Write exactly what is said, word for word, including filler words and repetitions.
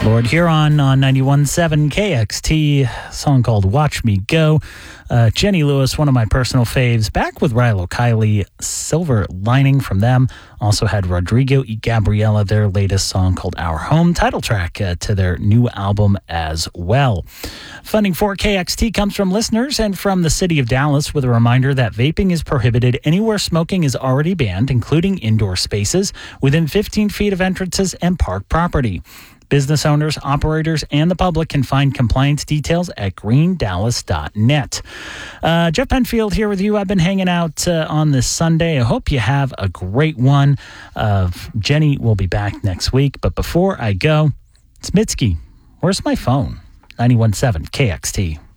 Lord Huron on ninety-one point seven K X T, a song called Watch Me Go. Uh, Jenny Lewis, one of my personal faves, back with Rilo Kiley, Silver Lining from them. Also had Rodrigo y Gabriela, their latest song called Our Home, title track uh, to their new album as well. Funding for K X T comes from listeners and from the city of Dallas, with a reminder that vaping is prohibited anywhere smoking is already banned, including indoor spaces within fifteen feet of entrances and park property. Business owners, operators, and the public can find compliance details at green dallas dot net. Uh, Jeff Penfield here with you. I've been hanging out uh, on this Sunday. I hope you have a great one. Uh, Jenny will be back next week. But before I go, it's Mitski. Where's my phone? ninety-one point seven K X T.